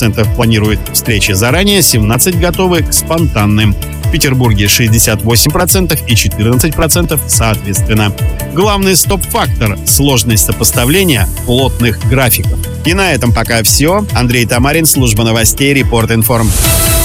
30% планируют встречи заранее, 17% готовы к спонтанным. В Петербурге 68% и 14% соответственно. Главный стоп-фактор – сложность сопоставления плотных графиков. И на этом пока все. Андрей Тамарин, служба новостей, Репорт Информ.